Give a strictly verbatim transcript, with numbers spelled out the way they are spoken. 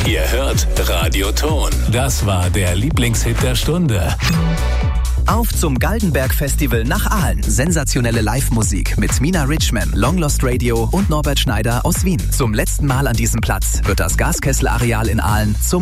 Ihr hört Radio Ton. Das war der Lieblingshit der Stunde. Auf zum Galdenberg Festival nach Aalen. Sensationelle Live-Musik mit Mina Richman, Long Lost Radio und Norbert Schneider aus Wien. Zum letzten Mal an diesem Platz wird das Gaskessel-Areal in Aalen zum